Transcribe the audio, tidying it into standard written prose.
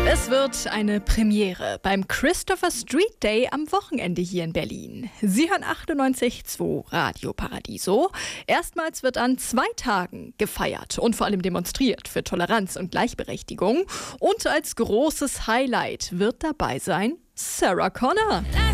Es wird eine Premiere beim Christopher Street Day am Wochenende hier in Berlin. Sie hören 98.2 Radio Paradiso. Erstmals wird an 2 Tagen gefeiert und vor allem demonstriert für Toleranz und Gleichberechtigung. Und als großes Highlight wird dabei sein Sarah Connor.